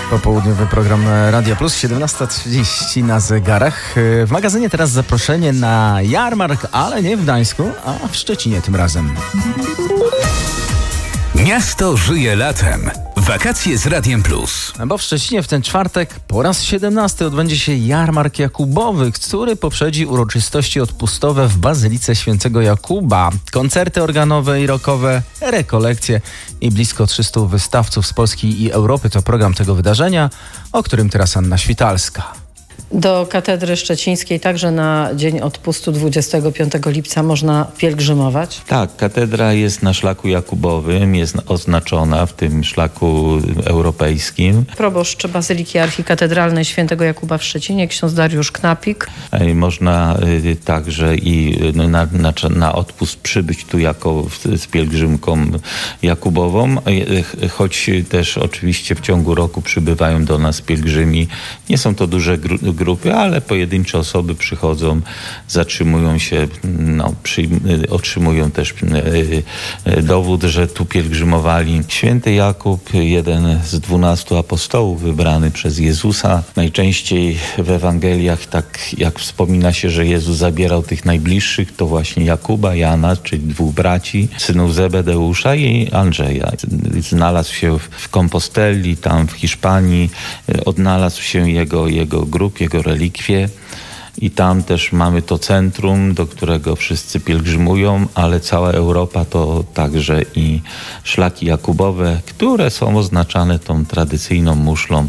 Popołudniowy program Radia Plus, 17:30 na zegarach. W magazynie teraz zaproszenie na jarmark, ale nie w Gdańsku, a w Szczecinie tym razem. Miasto żyje latem. Wakacje z Radiem Plus. Bo w Szczecinie w ten czwartek po raz 17 odbędzie się jarmark Jakubowy, który poprzedzi uroczystości odpustowe w Bazylice Świętego Jakuba. Koncerty organowe i rockowe, rekolekcje i blisko 300 wystawców z Polski i Europy to program tego wydarzenia, o którym teraz Anna Świtalska. Do katedry szczecińskiej także na dzień odpustu 25 lipca można pielgrzymować? Tak, katedra jest na szlaku jakubowym, jest oznaczona w tym szlaku europejskim. Proboszcz Bazyliki Archikatedralnej Świętego Jakuba w Szczecinie, ksiądz Dariusz Knapik. Można także i na odpust przybyć tu z pielgrzymką jakubową, choć też oczywiście w ciągu roku przybywają do nas pielgrzymi. Nie są to duże grupy, ale pojedyncze osoby przychodzą, zatrzymują się, otrzymują też dowód, że tu pielgrzymowali. Święty Jakub, jeden z 12 apostołów wybrany przez Jezusa. Najczęściej w Ewangeliach, tak jak wspomina się, że Jezus zabierał tych najbliższych, to właśnie Jakuba, Jana, czyli dwóch braci, synów Zebedeusza i Andrzeja. Znalazł się w Kompostelli, tam w Hiszpanii, odnalazł się jego grób, jego relikwie i tam też mamy to centrum, do którego wszyscy pielgrzymują, ale cała Europa to także i szlaki jakubowe, które są oznaczane tą tradycyjną muszlą.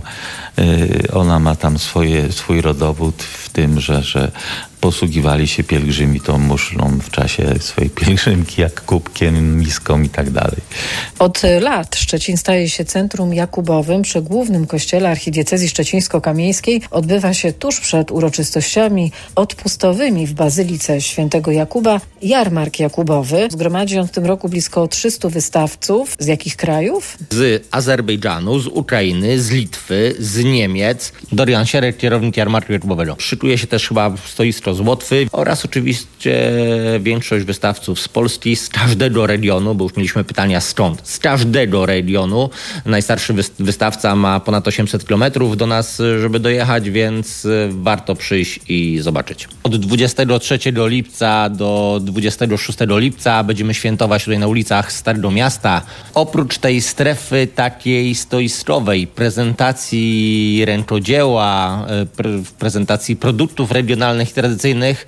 Ona ma tam swój rodowód w tym, że posługiwali się pielgrzymi tą muszlą w czasie swojej pielgrzymki, jak kubkiem, miską i tak dalej. Od lat Szczecin staje się centrum jakubowym. Przy głównym kościele archidiecezji szczecińsko-kamieńskiej odbywa się tuż przed uroczystościami odpustowymi w Bazylice Świętego Jakuba jarmark jakubowy. Zgromadzi on w tym roku blisko 300 wystawców. Z jakich krajów? Z Azerbejdżanu, z Ukrainy, z Litwy, z Niemiec. Dorian Sierek, kierownik jarmarku jakubowego. Szykuje się też chyba stoisko z Łotwy oraz oczywiście większość wystawców z Polski, z każdego regionu, bo już mieliśmy pytania skąd. Z każdego regionu. Najstarszy wystawca ma ponad 800 km do nas, żeby dojechać, więc warto przyjść i zobaczyć. Od 23 lipca do 26 lipca będziemy świętować tutaj na ulicach Starego Miasta. Oprócz tej strefy takiej stoiskowej, prezentacji rękodzieła, prezentacji produktów regionalnych i tradycyjnych,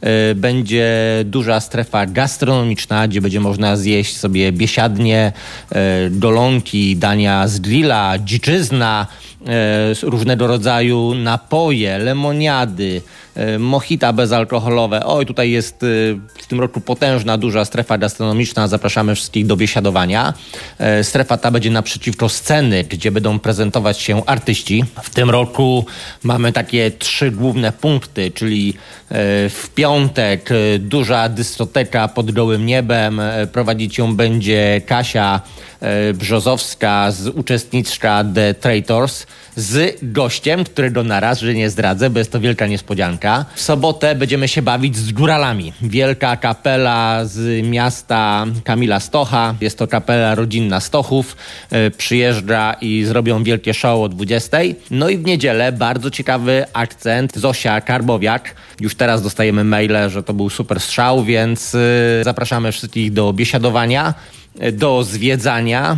będzie duża strefa gastronomiczna, gdzie będzie można zjeść sobie biesiadnie, golonki, dania z grilla, dziczyzna, różnego rodzaju napoje, lemoniady, mojita bezalkoholowe. Oj, tutaj jest w tym roku potężna, duża strefa gastronomiczna. Zapraszamy wszystkich do biesiadowania. Strefa ta będzie naprzeciwko sceny, gdzie będą prezentować się artyści. W tym roku mamy takie 3 główne punkty, czyli w piątek duża dyskoteka pod gołym niebem. Prowadzić ją będzie Kasia Brzozowska z uczestniczka The Traitors z gościem, którego na razie nie zdradzę, bo jest to wielka niespodzianka. W sobotę będziemy się bawić z góralami. Wielka kapela z miasta Kamila Stocha. Jest to kapela rodzinna Stochów. Przyjeżdża i zrobią wielkie show o 20:00. No i w niedzielę bardzo ciekawy akcent. Zosia Karbowiak. Już teraz dostajemy maile, że to był super strzał, więc zapraszamy wszystkich do biesiadowania, do zwiedzania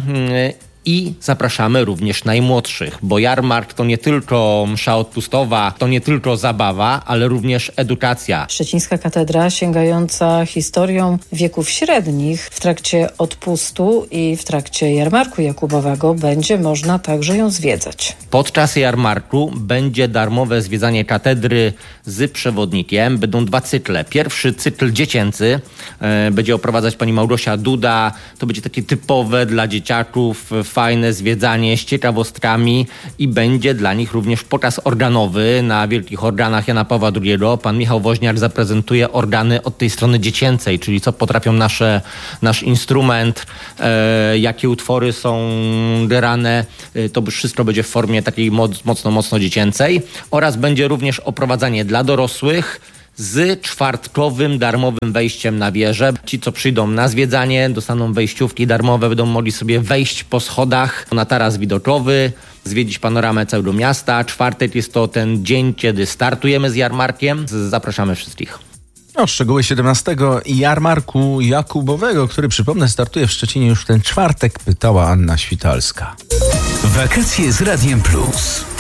i zapraszamy również najmłodszych, bo jarmark to nie tylko msza odpustowa, to nie tylko zabawa, ale również edukacja. Szczecińska katedra sięgająca historią wieków średnich. W trakcie odpustu i w trakcie jarmarku jakubowego będzie można także ją zwiedzać. Podczas jarmarku będzie darmowe zwiedzanie katedry z przewodnikiem. Będą 2 cykle. Pierwszy cykl dziecięcy będzie oprowadzać pani Małgosia Duda. To będzie takie typowe dla dzieciaków, fajne zwiedzanie z ciekawostkami i będzie dla nich również pokaz organowy na wielkich organach Jana Pawła II. Pan Michał Woźniak zaprezentuje organy od tej strony dziecięcej, czyli co potrafią nasz instrument, jakie utwory są grane. To wszystko będzie w formie takiej mocno dziecięcej. Oraz będzie również oprowadzanie dla dorosłych z czwartkowym darmowym wejściem na wieżę. Ci, co przyjdą na zwiedzanie, dostaną wejściówki darmowe, będą mogli sobie wejść po schodach na taras widokowy. zwiedzić panoramę całego miasta. Czwartek jest to ten dzień, kiedy startujemy z jarmarkiem. Zapraszamy wszystkich. O szczegóły 17. jarmarku jakubowego, który, przypomnę, startuje w Szczecinie już w ten czwartek, pytała Anna Świtalska. Wakacje z Radiem Plus.